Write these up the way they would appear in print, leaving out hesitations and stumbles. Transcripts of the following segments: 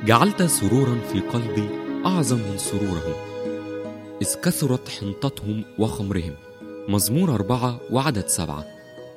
جعلت سرورا في قلبي أعظم من سرورهم، إذ كثرت حنطتهم وخمرهم. مزمور 4 وعدد 7.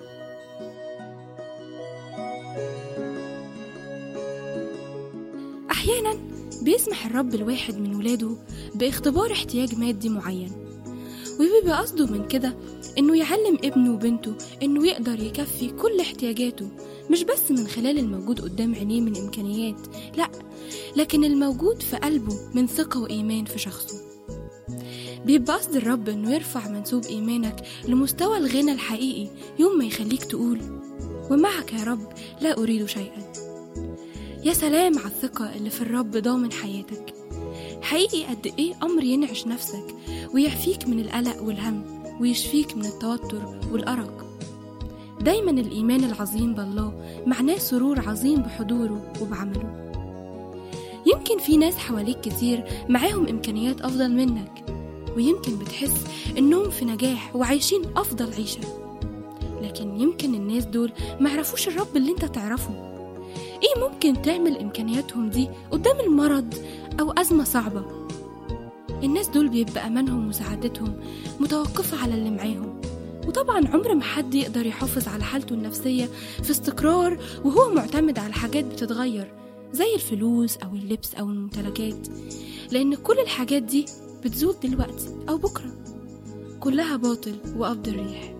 أحيانا بيسمح الرب الواحد من ولاده باختبار احتياج مادي معين، وبيبقى قصده من كده إنه يعلم ابنه وبنته إنه يقدر يكفي كل احتياجاته، مش بس من خلال الموجود قدام عينيه من إمكانيات، لأ، لكن الموجود في قلبه من ثقة وإيمان في شخصه. بيبقى قصد الرب إنه يرفع منسوب إيمانك لمستوى الغنى الحقيقي يوم ما يخليك تقول: ومعك يا رب لا أريد شيئا. يا سلام على الثقة اللي في الرب ضامن حياتك. حقيقي قد إيه أمر ينعش نفسك ويعفيك من القلق والهم ويشفيك من التوتر والأرق. دايما الإيمان العظيم بالله معناه سرور عظيم بحضوره وبعمله. يمكن في ناس حواليك كتير معاهم إمكانيات أفضل منك، ويمكن بتحس إنهم في نجاح وعايشين أفضل عيشة، لكن يمكن الناس دول معرفوش الرب اللي انت تعرفه. إيه ممكن تعمل إمكانياتهم دي قدام المرض أو أزمة صعبة؟ الناس دول بيبقى أمانهم وسعادتهم متوقفة على اللي معاهم، وطبعا عمر ما حد يقدر يحافظ على حالته النفسية في استقرار وهو معتمد على حاجات بتتغير زي الفلوس أو اللبس أو الممتلكات، لأن كل الحاجات دي بتزول دلوقتي أو بكرة، كلها باطل وقبض الريح.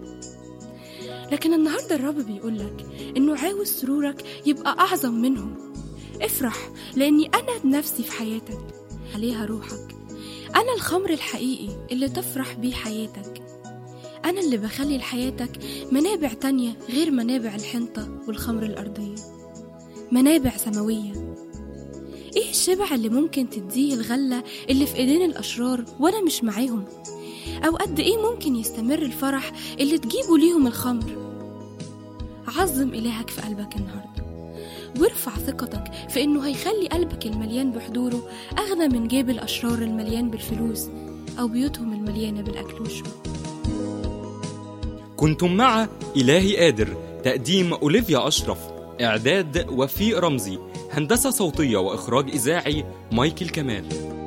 لكن النهاردة الرب بيقولك إنه عاوز سرورك يبقى أعظم منهم. افرح لأني أنا بنفسي في حياتك عليها روحك. أنا الخمر الحقيقي اللي تفرح بيه حياتك. أنا اللي بخلي لحياتك منابع تانية غير منابع الحنطة والخمر الأرضية، منابع سماوية. إيه الشبع اللي ممكن تديه الغلة اللي في إيدين الأشرار وأنا مش معاهم؟ أو قد إيه ممكن يستمر الفرح اللي تجيبه ليهم الخمر؟ عظم إلهك في قلبك النهاردة، وارفع ثقتك في إنه هيخلي قلبك المليان بحضوره أغنى من جيب الأشرار المليان بالفلوس أو بيوتهم المليانة بالأكل والشرب. كنتم مع إلهي قادر، تقديم أوليفيا أشرف، إعداد وفيق رمزي، هندسة صوتية وإخراج إذاعي مايكل كمال.